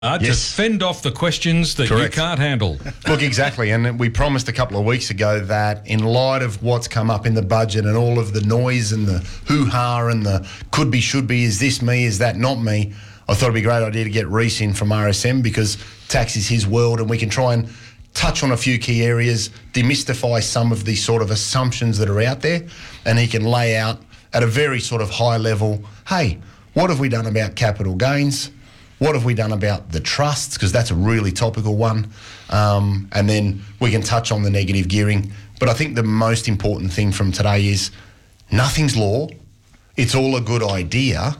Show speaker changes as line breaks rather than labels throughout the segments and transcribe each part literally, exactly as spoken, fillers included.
Uh,
Yes.
To fend off the questions that
Correct.
you can't handle.
Look, exactly. And we promised a couple of weeks ago that in light of what's come up in the budget and all of the noise and the hoo-ha and the could be, should be, is this me, is that not me, I thought it'd be a great idea to get Reece in from R S M because tax is his world and we can try and touch on a few key areas, demystify some of the sort of assumptions that are out there, and he can lay out at a very sort of high level, hey, what have we done about capital gains? What have we done about the trusts? Because that's a really topical one. Um, and then we can touch on the negative gearing. But I think the most important thing from today is nothing's law. It's all a good idea.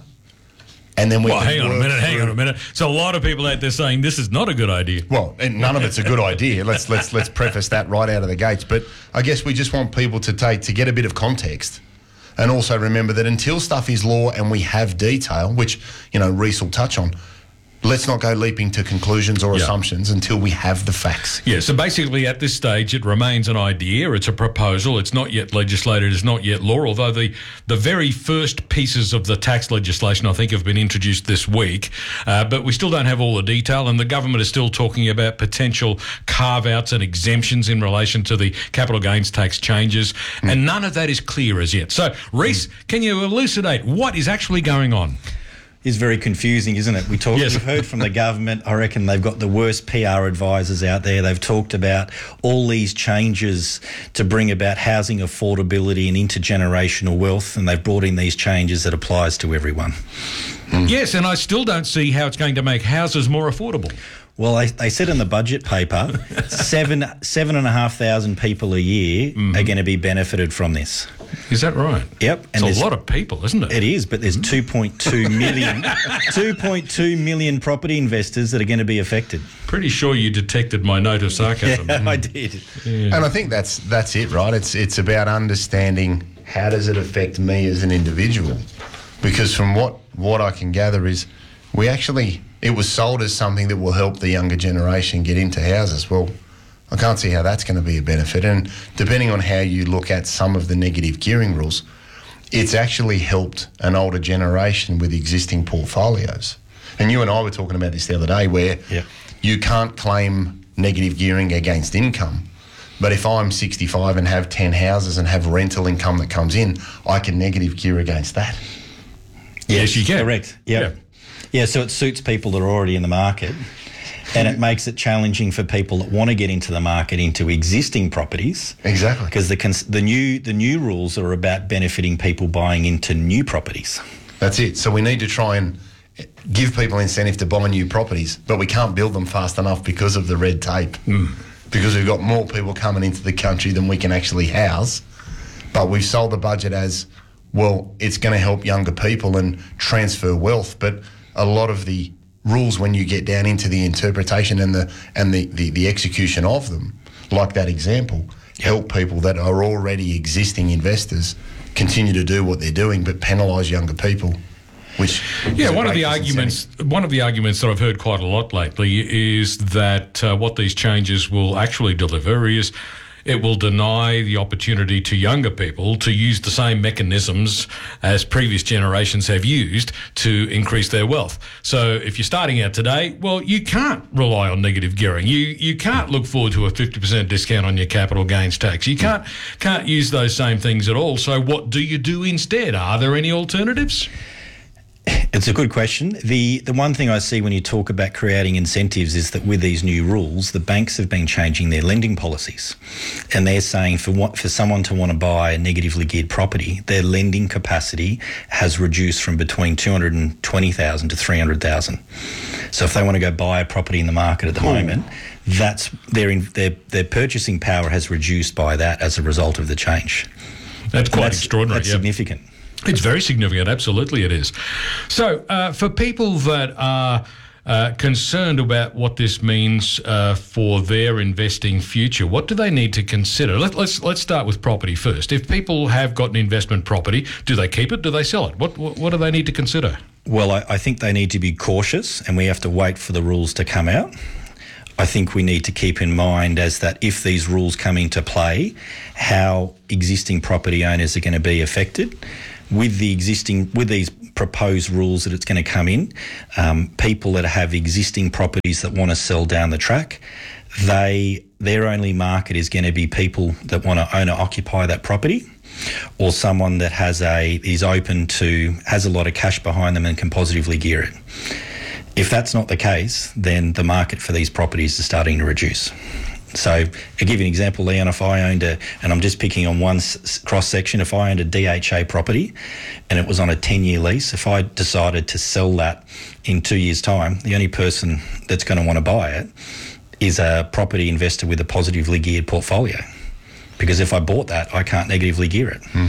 And then we
Well,
can
hang on a
work
minute, hang
through-
on a minute. So a lot of people out there saying this is not a good idea.
Well, and none of it's a good idea. Let's let's let's preface that right out of the gates. But I guess we just want people to take to get a bit of context. And also remember that until stuff is law and we have detail, which, you know, Reece will touch on, let's not go leaping to conclusions or
Yeah.
assumptions until we have the facts.
Yeah, so basically at this stage it remains an idea, it's a proposal, it's not yet legislated, it's not yet law, although the, the very first pieces of the tax legislation I think have been introduced this week, uh, but we still don't have all the detail and the government is still talking about potential carve-outs and exemptions in relation to the capital gains tax changes, mm. and none of that is clear as yet. So, Reece, mm. can you elucidate what is actually going on?
Is very confusing, isn't it? We talk,
Yes.
We've heard from the government. I reckon they've got the worst P R advisors out there. They've talked about all these changes to bring about housing affordability and intergenerational wealth, and they've brought in these changes that applies to everyone.
Mm. Yes, and I still don't see how it's going to make houses more affordable.
Well, they, they said in the budget paper, seven seven and a half thousand people a year mm-hmm. are going to be benefited from this.
Is that right?
Yep.
And it's a lot of people, isn't it?
It is, but there's two point two million, two point two million property investors that are going to be affected.
Pretty sure you detected my note of sarcasm.
Yeah, I did.
Yeah. And I think that's that's it, right? It's it's about understanding how does it affect me as an individual, because from what what I can gather is we actually. It was sold as something that will help the younger generation get into houses. Well, I can't see how that's going to be a benefit. And depending on how you look at some of the negative gearing rules, it's actually helped an older generation with existing portfolios. And you and I were talking about this the other day where
yep.
you can't claim negative gearing against income. But if I'm sixty-five and have ten houses and have rental income that comes in, I can negative gear against that.
Yes, you can.
Correct. Yep. Yeah. Yeah, so it suits people that are already in the market and it makes it challenging for people that want to get into the market into existing properties.
Exactly.
Because the cons- the new the new rules are about benefiting people buying into new properties.
That's it. So we need to try and give people incentive to buy new properties, but we can't build them fast enough because of the red tape.
Mm.
Because we've got more people coming into the country than we can actually house. But we've sold the budget as, well, it's going to help younger people and transfer wealth, but a lot of the rules when you get down into the interpretation and the and the, the, the execution of them, like that example, help people that are already existing investors continue to do what they're doing but penalise younger people. Which
yeah, one of the arguments one of the arguments that I've heard quite a lot lately is that uh, what these changes will actually deliver is it will deny the opportunity to younger people to use the same mechanisms as previous generations have used to increase their wealth. So if you're starting out today, well, you can't rely on negative gearing. You you can't look forward to a fifty percent discount on your capital gains tax. You can't can't use those same things at all. So what do you do instead? Are there any alternatives?
It's a good question. The the one thing I see when you talk about creating incentives is that with these new rules, the banks have been changing their lending policies. And they're saying for what, for someone to want to buy a negatively geared property, their lending capacity has reduced from between two hundred twenty thousand to three hundred thousand. So if they want to go buy a property in the market at the cool. moment, that's their, in, their their purchasing power has reduced by that as a result of the change.
That's quite
that's,
extraordinary.
That's
yep.
significant.
It's very significant, absolutely it is. So uh, for people that are uh, concerned about what this means uh, for their investing future, what do they need to consider? Let, let's let's start with property first. If people have got an investment property, do they keep it? Do they sell it? What what, what do they need to consider?
Well, I, I think they need to be cautious and we have to wait for the rules to come out. I think we need to keep in mind as that if these rules come into play, how existing property owners are going to be affected. with the existing, with these proposed rules that it's going to come in, um, people that have existing properties that want to sell down the track, they their only market is going to be people that want to own or occupy that property, or someone that has a is open to has a lot of cash behind them and can positively gear it. If that's not the case, then the market for these properties is starting to reduce. So I'll give you an example, Leon. If I owned a, and I'm just picking on one s- cross section, if I owned a D H A property and it was on a ten-year lease, if I decided to sell that in two years' time, the only person that's going to want to buy it is a property investor with a positively geared portfolio. Because if I bought that, I can't negatively gear it.
Hmm.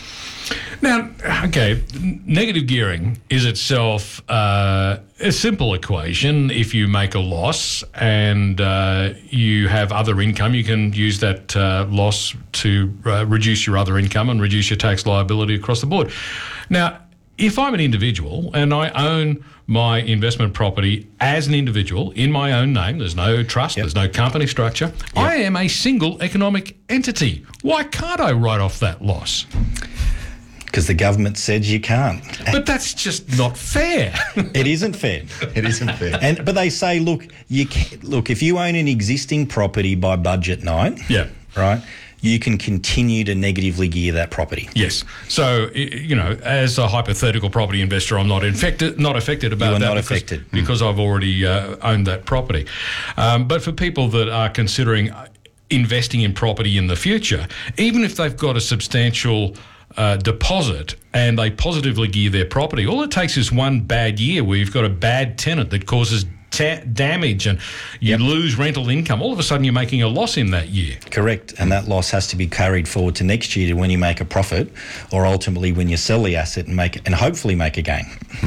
Now, okay, negative gearing is itself uh, a simple equation. If you make a loss and uh, you have other income, you can use that uh, loss to uh, reduce your other income and reduce your tax liability across the board. Now, if I'm an individual and I own my investment property as an individual in my own name, there's no trust,
Yep.
there's no company structure,
Yep.
I am a single economic entity. Why can't I write off that loss?
Because the government said you can't.
But that's just not fair.
It isn't fair.
It isn't fair.
And but they say, look, you can, look if you own an existing property by budget night,
Yeah.
right, you can continue to negatively gear that property.
Yes. So, i- you know, as a hypothetical property investor, I'm not infected, not affected about
You are
that
not
because,
affected.
because I've already uh, owned that property. Um, but for people that are considering investing in property in the future, even if they've got a substantial uh, deposit and they positively gear their property, all it takes is one bad year where you've got a bad tenant that causes ta- damage and you
Yep.
lose rental income. All of a sudden, you're making a loss in that year.
Correct. And that loss has to be carried forward to next year to when you make a profit, or ultimately when you sell the asset and make and hopefully make a gain.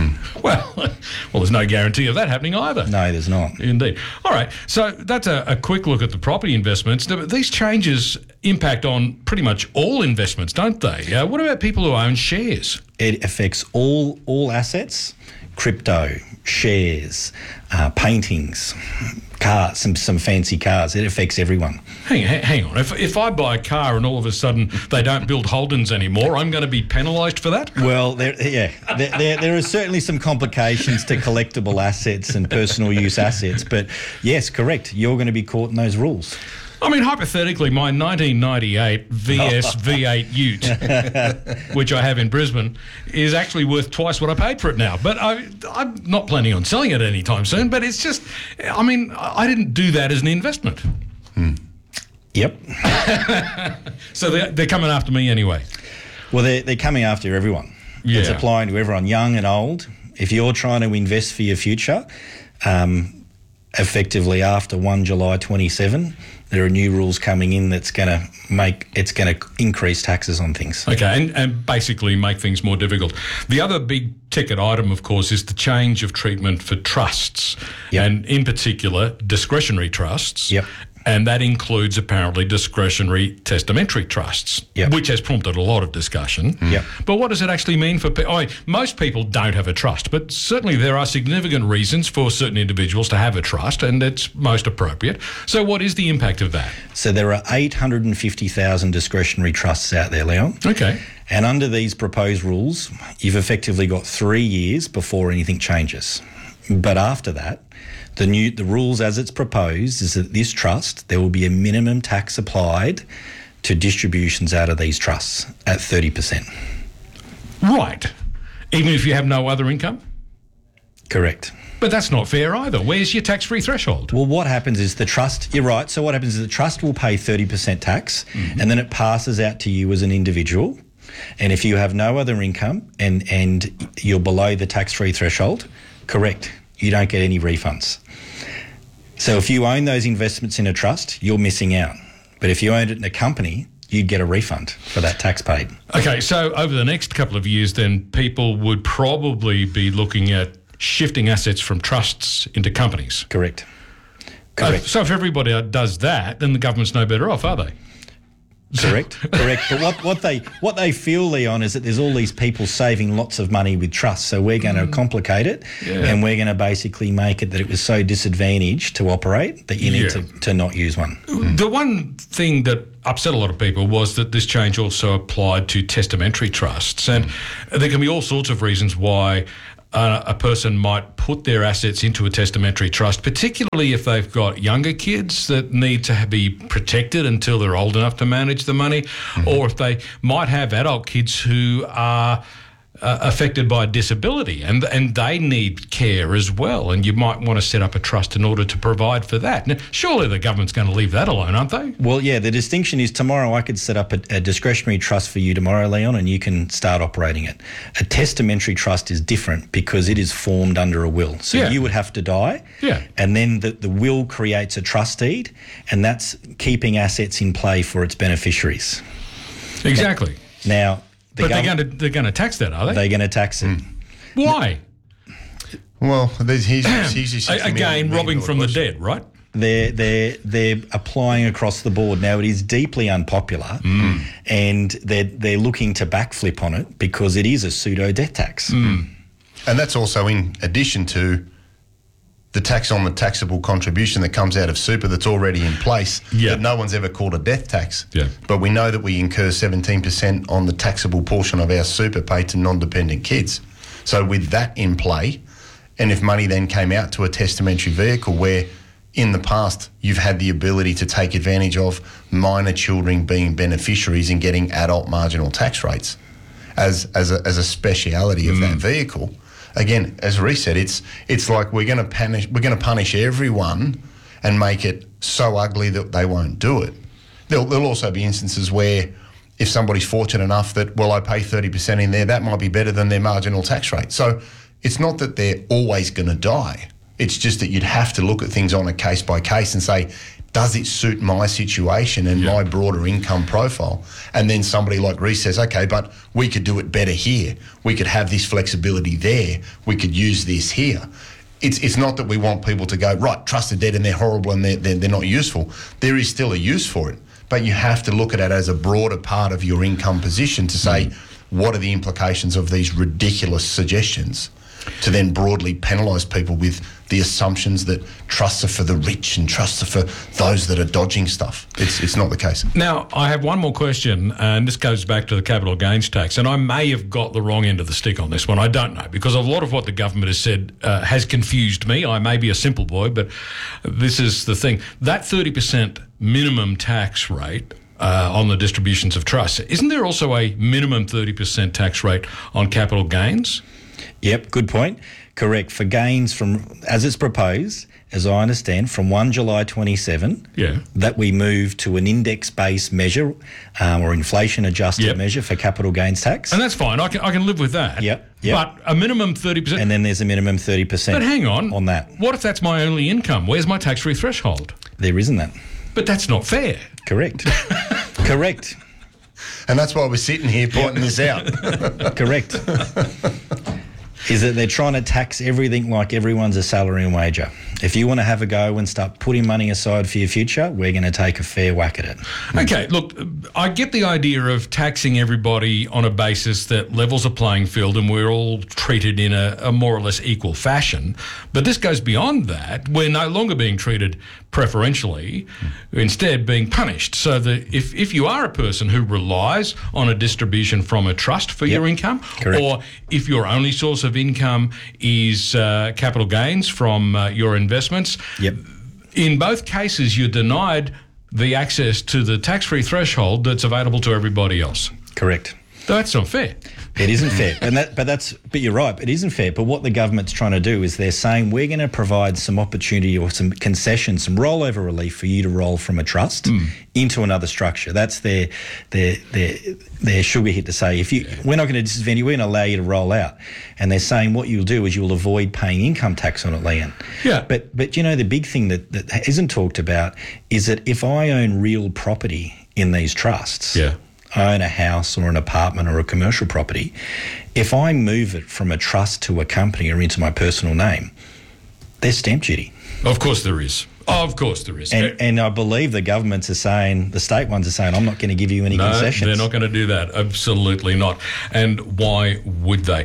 Well, well, there's no guarantee of that happening either.
No, there's not.
Indeed. All right. So that's a, a quick look at the property investments. Now, these changes impact on pretty much all investments, don't they? Uh, what about people who own shares?
It affects all all assets, crypto, shares, uh, paintings, cars, some some fancy cars. It affects everyone.
Hang, hang hang on. If, if I buy a car and all of a sudden they don't build Holdens anymore, I'm going to be penalised for that?
Well, there, yeah, there, there, there are certainly some complications to collectible assets and personal use assets. But yes, correct. You're going to be caught in those rules.
I mean, hypothetically, my nineteen ninety-eight V S V eight Ute, which I have in Brisbane, is actually worth twice what I paid for it now. But I, I'm not planning on selling it anytime soon. But it's just, I mean, I didn't do that as an investment.
Yep.
So they're, they're coming after me anyway.
Well, they're, they're coming after everyone.
Yeah.
It's applying to everyone, young and old. If you're trying to invest for your future, um, effectively after first of July twenty-seven, there are new rules coming in that's going to make, it's going to increase taxes on things.
Okay, and, and basically make things more difficult. The other big ticket item, of course, is the change of treatment for trusts,
Yep.
and in particular, discretionary trusts.
Yep.
And that includes apparently discretionary testamentary trusts,
Yep.
which has prompted a lot of discussion.
Yep.
But what does it actually mean for people? I mean, most people don't have a trust, but certainly there are significant reasons for certain individuals to have a trust, and it's most appropriate. So what is the impact of that?
So there are eight hundred fifty thousand discretionary trusts out there, Leon.
Okay.
And under these proposed rules, you've effectively got three years before anything changes. But after that, the new the rules as it's proposed is that this trust, there will be a minimum tax applied to distributions out of these trusts at thirty percent.
Right. Even if you have no other income?
Correct.
But that's not fair either. Where's your tax-free threshold?
Well, what happens is the trust, you're right, so what happens is the trust will pay thirty percent tax, and then it passes out to you as an individual. And if you have no other income and, and you're below the tax-free threshold, correct, you don't get any refunds. So if you own those investments in a trust, you're missing out. But if you owned it in a company, you'd get a refund for that tax paid.
Okay, so over the next couple of years, then people would probably be looking at shifting assets from trusts into companies.
Correct.
Uh,
Correct.
so if everybody does that, then the government's no better off, are they?
Correct, correct. But what, what they what they feel, Leon, is that there's all these people saving lots of money with trusts. So we're going to complicate it,
Yeah.
and we're going to basically make it that it was so disadvantaged to operate that you need
Yeah.
to, to not use one.
The one thing that upset a lot of people was that this change also applied to testamentary trusts. And there can be all sorts of reasons why uh, a person might put their assets into a testamentary trust, particularly if they've got younger kids that need to be protected until they're old enough to manage the money, mm-hmm. or if they might have adult kids who are Uh, affected by a disability and and they need care as well, and you might want to set up a trust in order to provide for that. Now, surely the government's going to leave that alone, aren't they?
Well, yeah, the distinction is tomorrow I could set up a, a discretionary trust for you tomorrow, Leon, and you can start operating it. A testamentary trust is different because it is formed under a will. So
Yeah.
you would have to die,
Yeah.
and then the, the will creates a trust deed, and that's keeping assets in play for its beneficiaries.
Exactly.
Now, the
But they're
gov-
going to they're going to tax that, are they?
they're going to tax it.
Why?
Well, there's here's, here's your sixty million
Again,
million
robbing
dollar
from the
question.
dead, right?
They're they're they're applying across the board. Now it is deeply unpopular, and they're they're looking to backflip on it because it is a pseudo death tax.
And that's also in addition to the tax on the taxable contribution that comes out of super that's already in place
Yeah.
that no one's ever called a death tax.
Yeah.
But we know that we incur seventeen percent on the taxable portion of our super paid to non-dependent kids. So with that in play, and if money then came out to a testamentary vehicle where in the past you've had the ability to take advantage of minor children being beneficiaries and getting adult marginal tax rates as, as, a, as a speciality of that vehicle. Again, as Reece said, it's it's like we're going to punish we're going to punish everyone and make it so ugly that they won't do it. There'll, there'll also be instances where if somebody's fortunate enough that, well, I pay thirty percent in there, that might be better than their marginal tax rate. So it's not that they're always going to die. It's just that you'd have to look at things on a case by case and say, does it suit my situation and
Yeah.
my broader income profile? And then somebody like Reece says, okay, but we could do it better here. We could have this flexibility there. We could use this here. It's it's not that we want people to go, right, trust are dead and they're horrible and they're, they're, they're not useful. There is still a use for it. But you have to look at it as a broader part of your income position to say, mm. what are the implications of these ridiculous suggestions? To then broadly penalise people with the assumptions that trusts are for the rich and trusts are for those that are dodging stuff. It's it's not the case.
Now, I have one more question, and this goes back to the capital gains tax, and I may have got the wrong end of the stick on this one. I don't know, because a lot of what the government has said uh, has confused me. I may be a simple boy, but this is the thing. That thirty percent minimum tax rate uh, on the distributions of trusts, isn't there also a minimum thirty percent tax rate on capital gains?
Yep, good point. Correct. For gains from, as it's proposed, as I understand, from first of July twenty-seven,
Yeah.
that we move to an index-based measure um, or inflation-adjusted
Yep.
measure for capital gains tax.
And that's fine. I can I can live with that.
Yep, yep.
But a minimum thirty percent.
And then there's a minimum thirty percent
But hang on.
on that.
What if that's my only income? Where's my tax-free threshold?
There isn't that.
But that's not fair.
Correct. Correct.
And that's why we're sitting here pointing this out.
Correct. Is that they're trying to tax everything like everyone's a salary and wager. If you want to have a go and start putting money aside for your future, we're going to take a fair whack at it.
Okay, look, I get the idea of taxing everybody on a basis that levels a playing field and we're all treated in a, a more or less equal fashion. But this goes beyond that. We're no longer being treated preferentially, instead being punished. So that if, if you are a person who relies on a distribution from a trust for
Yep.
your income,
Correct.
or if your only source of income is uh, capital gains from uh, your investments,
Yep.
in both cases you're denied the access to the tax-free threshold that's available to everybody else.
Correct.
That's not fair.
It isn't fair, and that, but that's. But you're right. It isn't fair. But what the government's trying to do is they're saying we're going to provide some opportunity or some concession, some rollover relief for you to roll from a trust mm. into another structure. That's their their their their sugar hit to say if you we're not going to disadvantage you, we're going to allow you to roll out. And they're saying what you'll do is you'll avoid paying income tax on it, Leon.
Yeah.
But but you know the big thing that that isn't talked about is that if I own real property in these trusts.
Yeah.
I own a house or an apartment or a commercial property, if I move it from a trust to a company or into my personal name, there's stamp duty.
Of course there is. Of course there is.
And, and I believe the governments are saying, the state ones are saying, I'm not going to give you any
no,
concessions.
They're not going to do that. Absolutely not. And why would they?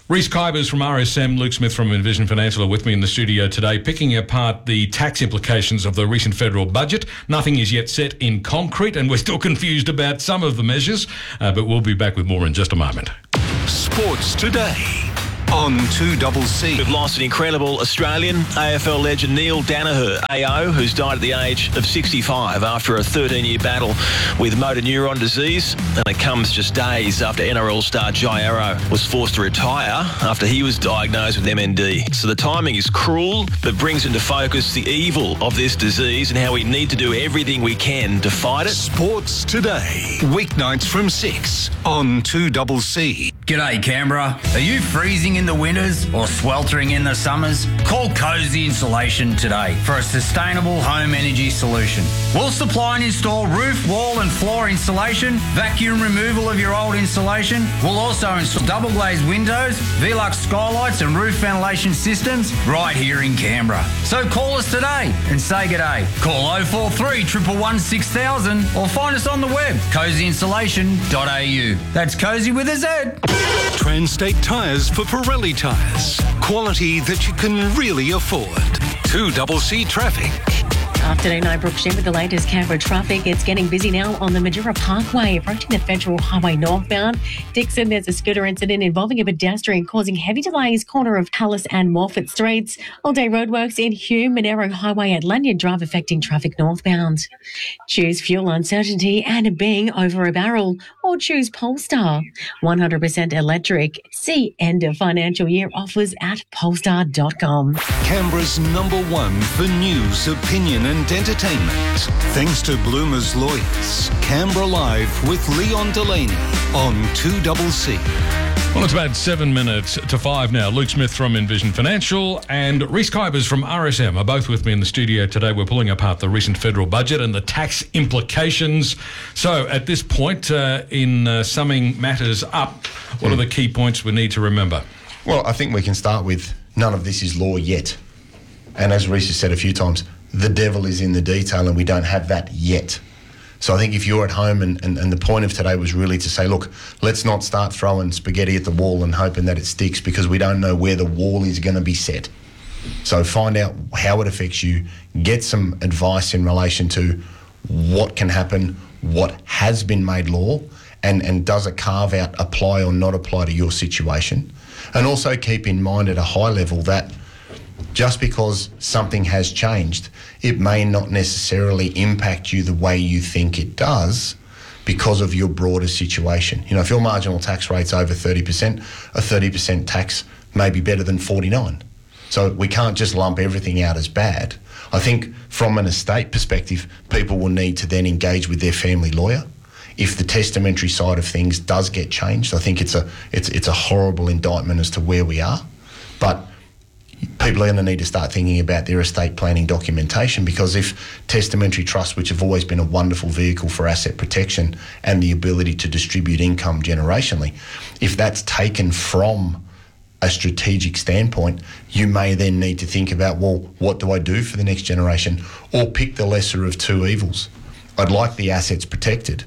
Rhys Kybers from R S M, Luke Smith from Envision Financial are with me in the studio today, picking apart the tax implications of the recent federal budget. Nothing is yet set in concrete, and we're still confused about some of the measures, uh, but we'll be back with more in just a moment.
Sports Today on two C C.
We've lost an incredible Australian, A F L legend Neil Danaher, A O, who's died at the age of sixty-five after a thirteen-year battle with motor neuron disease. And it comes just days after N R L star Jai Arrow was forced to retire after he was diagnosed with M N D. So the timing is cruel, but brings into focus the evil of this disease and how we need to do everything we can to fight it.
Sports Today, weeknights from six on two C C.
G'day Canberra. Are you freezing in the winters or sweltering in the summers? Call Cozy Insulation today for a sustainable home energy solution. We'll supply and install roof, wall and floor insulation, vacuum removal of your old insulation. We'll also install double glazed windows, Velux skylights and roof ventilation systems right here in Canberra. So call us today and say g'day. Call oh four three, one one one, six thousand or find us on the web, cozy insulation dot a u. That's Cozy with a Z.
Transtate Tyres for Pirelli tyres. Quality that you can really afford. two C C traffic.
Afternoon, I'm Brooke Shin with the latest Canberra traffic. It's getting busy now on the Madeira Parkway, approaching the Federal Highway northbound. Dixon, there's a scooter incident involving a pedestrian causing heavy delays, corner of Hallis and Morford Streets. All-day roadworks in Hume, Monero Highway at Lanyon Drive affecting traffic northbound. Choose fuel uncertainty and being over a barrel, or choose Polestar. one hundred percent electric. See end of financial year offers at polestar dot com.
Canberra's number one for news, opinion and entertainment. Thanks to Bloomer's Lawyers. Canberra Live with Leon Delaney on two C C.
Well, it's about seven minutes to five now. Luke Smith from Envision Financial and Rhys Kybers from R S M are both with me in the studio today. We're pulling apart the recent federal budget and the tax implications. So at this point, uh, in uh, summing matters up, what mm. are the key points we need to remember?
Well, I think we can start with none of this is law yet. And as Rhys has said a few times, the devil is in the detail and we don't have that yet. So I think if you're at home and, and, and the point of today was really to say, look, let's not start throwing spaghetti at the wall and hoping that it sticks because we don't know where the wall is going to be set. So find out how it affects you, get some advice in relation to what can happen, what has been made law, and, and does a carve-out apply or not apply to your situation. And also keep in mind at a high level that just because something has changed, it may not necessarily impact you the way you think it does because of your broader situation. You know, if your marginal tax rate's over thirty percent, a thirty percent tax may be better than forty-nine. So we can't just lump everything out as bad. I think from an estate perspective, people will need to then engage with their family lawyer. If the testamentary side of things does get changed, I think it's a it's it's a horrible indictment as to where we are. But people are going to need to start thinking about their estate planning documentation, because if testamentary trusts, which have always been a wonderful vehicle for asset protection and the ability to distribute income generationally, if that's taken from a strategic standpoint, you may then need to think about, well, what do I do for the next generation? Or pick the lesser of two evils. I'd like the assets protected.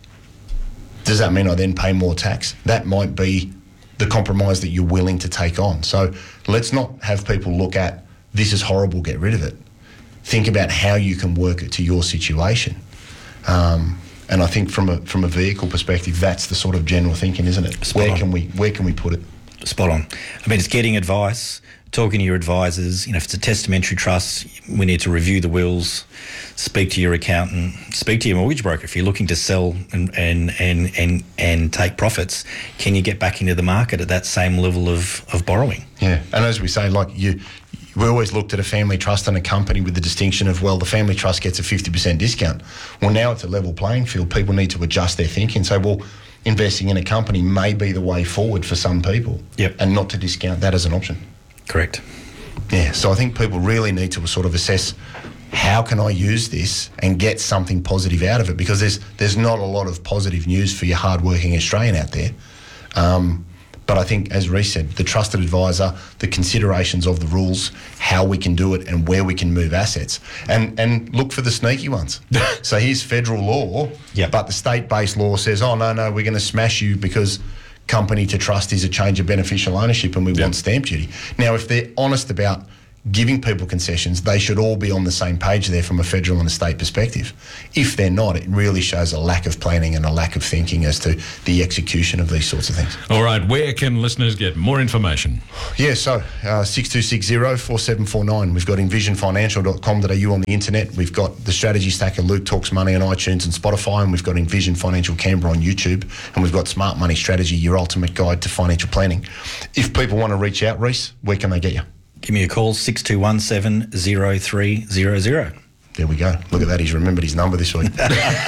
Does that mean I then pay more tax? That might be the compromise that you're willing to take on. So let's not have people look at, this is horrible, get rid of it. Think about how you can work it to your situation. Um, and I think from a from a vehicle perspective, that's the sort of general thinking, isn't it?
Spot
where
on.
can we where can we put it?
Spot on. I mean, it's getting advice, talking to your advisors. You know, if it's a testamentary trust, we need to review the wills, speak to your accountant, speak to your mortgage broker. If you're looking to sell and and and and, and take profits, can you get back into the market at that same level of, of borrowing?
Yeah, and as we say, like you, we always looked at a family trust and a company with the distinction of, well, the family trust gets a fifty percent discount. Well, now it's a level playing field. People need to adjust their thinking. So, well, investing in a company may be the way forward for some people.
Yep.
And not to discount that as an option.
Correct.
Yeah, so I think people really need to sort of assess, how can I use this and get something positive out of it? Because there's there's not a lot of positive news for your hardworking Australian out there. Um, but I think, as Rhys said, the trusted advisor, the considerations of the rules, how we can do it and where we can move assets. And and look for the sneaky ones. So here's federal law,
yep.
but the state-based law says, oh, no, no, we're going to smash you because company to trust is a change of beneficial ownership, and we
Yeah.
want stamp duty. Now, if they're honest about giving people concessions, they should all be on the same page there from a federal and a state perspective. If they're not, it really shows a lack of planning and a lack of thinking as to the execution of these sorts of things.
All right, where can listeners get more information?
Yeah, so uh, six two six zero, four seven four nine. We've got envision financial dot com dot a u on the internet. We've got the Strategy Stack of Luke Talks Money on iTunes and Spotify, and we've got Envision Financial Canberra on YouTube, and we've got Smart Money Strategy, your ultimate guide to financial planning. If people want to reach out, Reece, where can they get you?
Give me a call, six two one seven, zero three zero zero.
There we go. Look at that. He's remembered his number this week.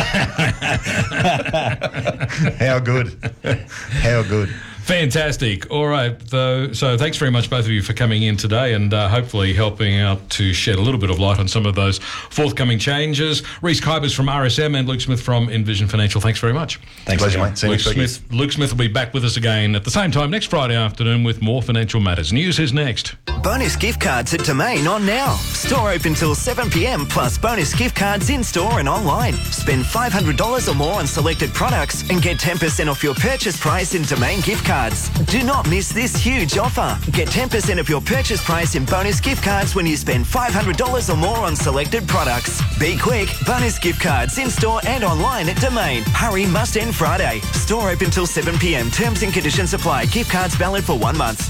How good. How good.
Fantastic. All right, though. So thanks very much, both of you, for coming in today and uh, hopefully helping out to shed a little bit of light on some of those forthcoming changes. Reece Kybers from R S M and Luke Smith from Envision Financial. Thanks very much.
Thanks,
Pleasure,
John.
mate. See you
Luke
next week.
Smith, Luke Smith will be back with us again at the same time next Friday afternoon with more Financial Matters. News is next.
Bonus gift cards at Domain on now. Store open till seven p m plus bonus gift cards in store and online. Spend five hundred dollars or more on selected products and get ten percent off your purchase price in Domain gift cards. Do not miss this huge offer. Get ten percent of your purchase price in bonus gift cards when you spend five hundred dollars or more on selected products. Be quick. Bonus gift cards in store and online at Domain. Hurry, must end Friday. Store open till seven p m. Terms and conditions apply. Gift cards valid for one month.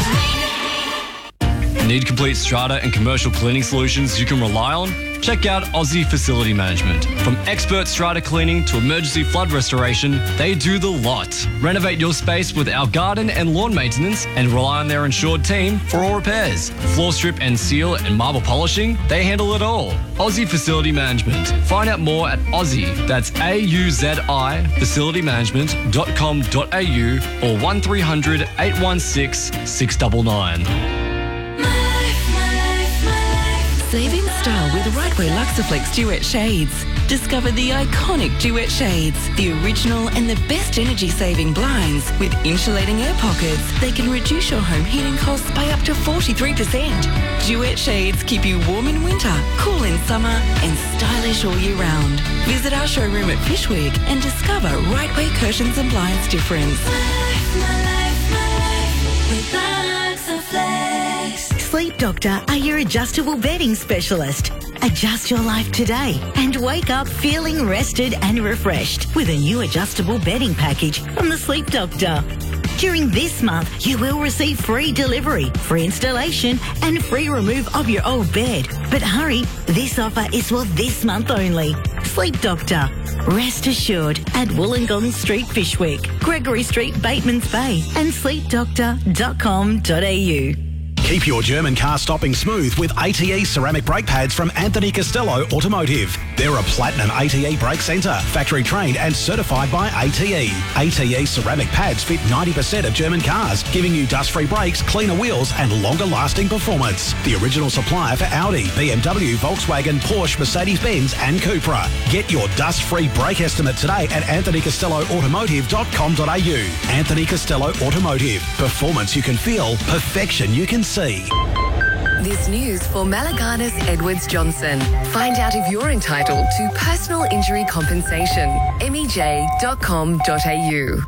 Need complete strata and commercial cleaning solutions you can rely on? Check out Aussie Facility Management. From expert strata cleaning to emergency flood restoration, they do the lot. Renovate your space with our garden and lawn maintenance and rely on their insured team for all repairs. Floor strip and seal and marble polishing, they handle it all. Aussie Facility Management. Find out more at Aussie, that's A U Z I, facility management dot com dot a u or one three hundred, eight one six, six nine nine.
Save in style with Rightway Luxaflex Duet Shades. Discover the iconic Duet Shades, the original and the best energy-saving blinds with insulating air pockets. They can reduce your home heating costs by up to forty-three percent. Duet Shades keep you warm in winter, cool in summer and stylish all year round. Visit our showroom at Fishwick and discover Rightway Curtains and Blinds difference.
My life, my life with Luxaflex.
Sleep Doctor are your adjustable bedding specialist. Adjust your life today and wake up feeling rested and refreshed with a new adjustable bedding package from the Sleep Doctor. During this month, you will receive free delivery, free installation and free remove of your old bed. But hurry, this offer is for this month only. Sleep Doctor. Rest assured at Wollongong Street, Fishwick, Gregory Street, Batemans Bay and sleep doctor dot com dot a u.
Keep your German car stopping smooth with A T E ceramic brake pads from Anthony Costello Automotive. They're a platinum A T E brake centre, factory trained and certified by A T E. A T E ceramic pads fit ninety percent of German cars, giving you dust-free brakes, cleaner wheels and longer-lasting performance. The original supplier for Audi, B M W, Volkswagen, Porsche, Mercedes-Benz and Cupra. Get your dust-free brake estimate today at anthony costello automotive dot com dot a u. Anthony Costello Automotive. Performance you can feel, perfection you can see.
This news for Malaganas Edwards Johnson. Find out if you're entitled to personal injury compensation. m e j dot com dot a u.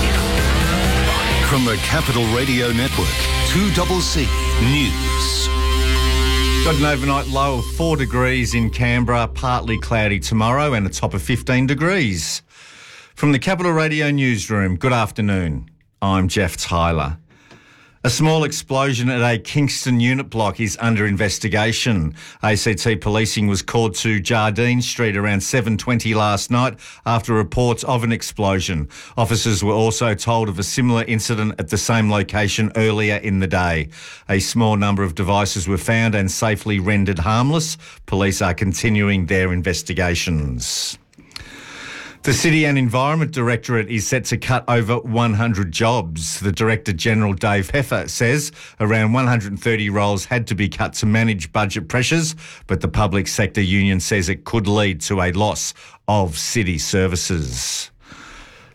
From the Capital Radio Network, two C C News.
Got an overnight low of four degrees in Canberra, partly cloudy tomorrow and a top of fifteen degrees. From the Capital Radio Newsroom, good afternoon. I'm Jeff Tyler. A small explosion at a Kingston unit block is under investigation. A C T policing was called to Jardine Street around seven twenty last night after reports of an explosion. Officers were also told of a similar incident at the same location earlier in the day. A small number of devices were found and safely rendered harmless. Police are continuing their investigations. The City and Environment Directorate is set to cut over one hundred jobs. The Director General, Dave Heffer, says around one hundred thirty roles had to be cut to manage budget pressures, but the public sector union says it could lead to a loss of city services.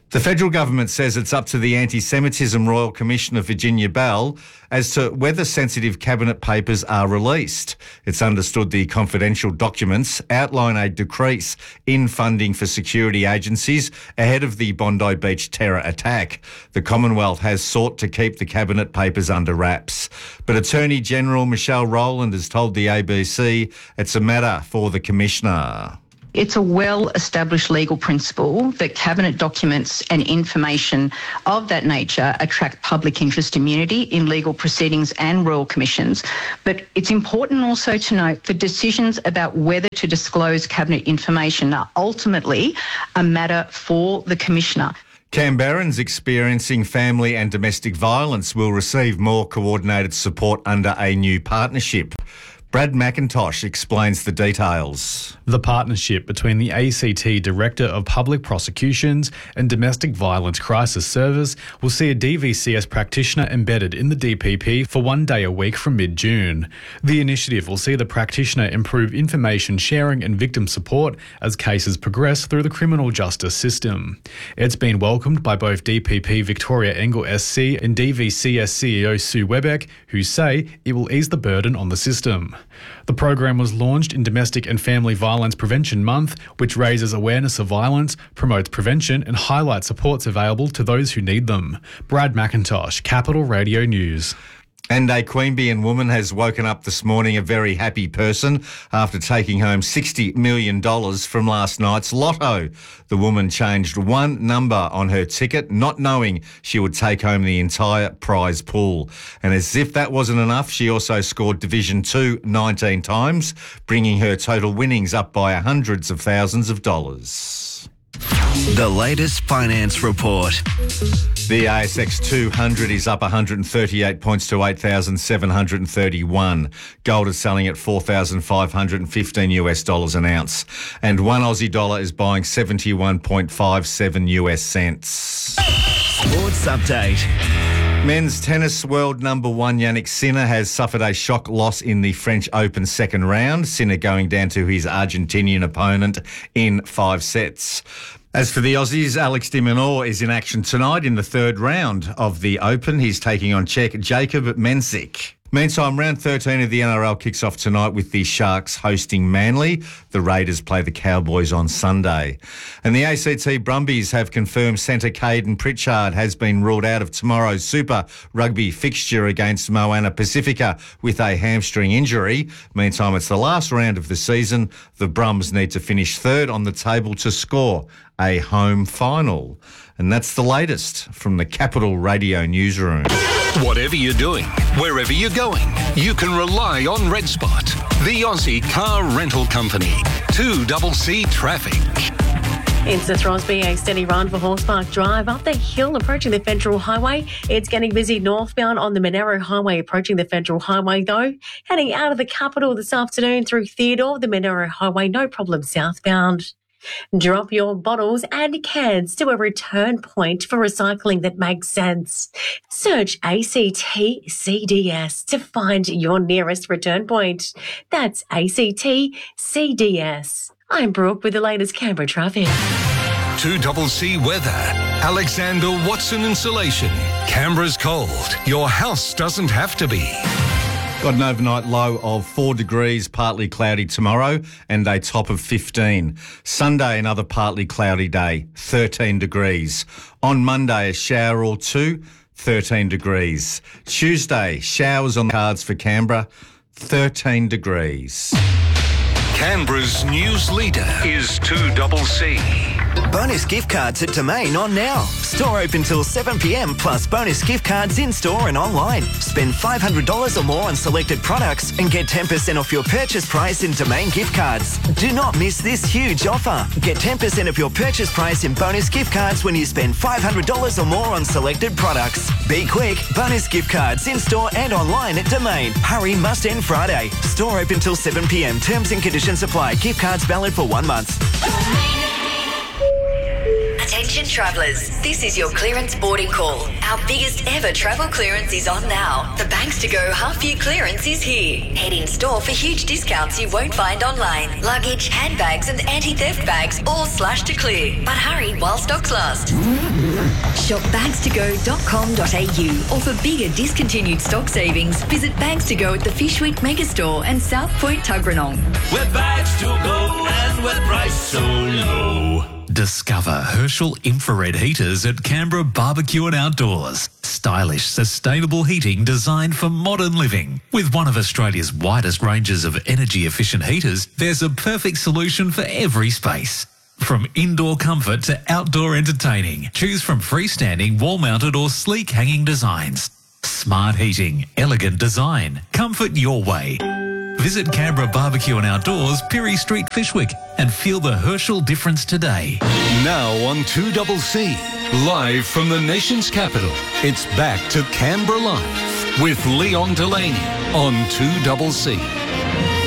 The federal government says it's up to the Anti-Semitism Royal Commissioner Virginia Bell as to whether sensitive cabinet papers are released. It's understood the confidential documents outline a decrease in funding for security agencies ahead of the Bondi Beach terror attack. The Commonwealth has sought to keep the cabinet papers under wraps. But Attorney General Michelle Rowland has told the A B C it's a matter for the Commissioner.
It's a well-established legal principle that cabinet documents and information of that nature attract public interest immunity in legal proceedings and royal commissions. But it's important also to note that decisions about whether to disclose cabinet information are ultimately a matter for the Commissioner.
Canberrans experiencing family and domestic violence will receive more coordinated support under a new partnership. Brad McIntosh explains the details.
The partnership between the A C T Director of Public Prosecutions and Domestic Violence Crisis Service will see a D V C S practitioner embedded in the D P P for one day a week from mid-June. The initiative will see the practitioner improve information sharing and victim support as cases progress through the criminal justice system. It's been welcomed by both D P P Victoria Engel S C and D V C S C E O Sue Webeck, who say it will ease the burden on the system. The program was launched in Domestic and Family Violence Prevention Month, which raises awareness of violence, promotes prevention and highlights supports available to those who need them. Brad McIntosh, Capital Radio News.
And a Queanbeyan woman has woken up this morning a very happy person after taking home sixty million dollars from last night's lotto. The woman changed one number on her ticket, not knowing she would take home the entire prize pool. And as if that wasn't enough, she also scored Division two nineteen times, bringing her total winnings up by hundreds of thousands of dollars.
The latest finance report.
The A S X two hundred is up one hundred thirty-eight points to eight thousand seven hundred thirty-one. Gold is selling at four thousand five hundred fifteen US dollars an ounce. And one Aussie dollar is buying seventy-one point five seven US cents.
Sports update.
Men's tennis world number one Yannick Sinner has suffered a shock loss in the French Open second round. Sinner going down to his Argentinian opponent in five sets. As for the Aussies, Alex de Minaur is in action tonight in the third round of the Open. He's taking on Czech Jacob Mensik. Meantime, round thirteen of the N R L kicks off tonight with the Sharks hosting Manly. The Raiders play the Cowboys on Sunday. And the A C T Brumbies have confirmed centre Caden Pritchard has been ruled out of tomorrow's Super Rugby fixture against Moana Pacifica with a hamstring injury. Meantime, it's the last round of the season. The Brums need to finish third on the table to score a home final. And that's the latest from the Capital Radio newsroom.
Whatever you're doing, wherever you're going, you can rely on Red Spot, the Aussie car rental company. two C C Traffic.
It's the Throsby, a steady run for Horsepark Drive up the hill approaching the Federal Highway. It's getting busy northbound on the Monaro Highway approaching the Federal Highway though. Heading out of the capital this afternoon through Theodore, the Monaro Highway, no problem southbound. Drop your bottles and cans to a return point for recycling that makes sense. Search A C T C D S to find your nearest return point. That's A C T C D S. I'm Brooke with the latest Canberra traffic.
two C C weather. Alexander Watson Insulation. Canberra's cold. Your house doesn't have to be.
Got an overnight low of four degrees, partly cloudy tomorrow, and a top of fifteen. Sunday, another partly cloudy day, thirteen degrees. On Monday, a shower or two, thirteen degrees. Tuesday, showers on the cards for Canberra, thirteen degrees.
Canberra's news leader is two C C.
Bonus gift cards at Domain on now. Store open till seven p m plus bonus gift cards in store and online. Spend five hundred dollars or more on selected products and get ten percent off your purchase price in Domain gift cards. Do not miss this huge offer. Get ten percent of your purchase price in bonus gift cards when you spend five hundred dollars or more on selected products. Be quick. Bonus gift cards in store and online at Domain. Hurry, must end Friday. Store open till seven p m. Terms and conditions apply. Gift cards valid for one month.
Attention travellers, this is your clearance boarding call. Our biggest ever travel clearance is on now. The Banks to Go half year clearance is here. Head in store for huge discounts you won't find online. Luggage, handbags and anti-theft bags all slashed to clear. But hurry while stocks last. Shop bags to go dot com dot a u, or for bigger discontinued stock savings, visit Bags to Go at the Fishweek Megastore and South Point Tuggeranong.
With bags to go and with price so low.
Discover Herschel infrared heaters at Canberra Barbecue and Outdoors. Stylish, sustainable heating designed for modern living. With one of Australia's widest ranges of energy-efficient heaters, there's a perfect solution for every space. From indoor comfort to outdoor entertaining, choose from freestanding, wall-mounted or sleek hanging designs. Smart heating, elegant design, comfort your way. Visit Canberra Barbecue and Outdoors, Pirie Street, Fishwick, and feel the Herschel difference today.
Now on two C C, live from the nation's capital, it's back to Canberra Live with Leon Delaney on two C C.